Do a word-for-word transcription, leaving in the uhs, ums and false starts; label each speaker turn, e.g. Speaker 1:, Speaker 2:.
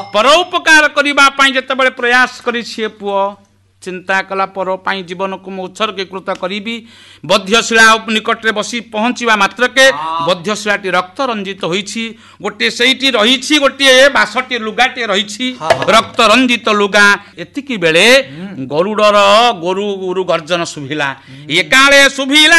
Speaker 1: परोपकार करिबा पई जतबेले प्रयास करी छे पुओ चिंता कला पर पाई जीवन को मु उत्सर्गीकृत करी बध्यशिला निकट रे बसी पहुँचवा मात्र के बध्यशिलाटी रक्त रंजित होईछि गोटे सेठी रही गोटे बासटी लुगाटे रही रक्त रंजित लुगा एतिकी बेले गरुडर गोरु गोरु गर्जन शुभिला एकाले शुभिला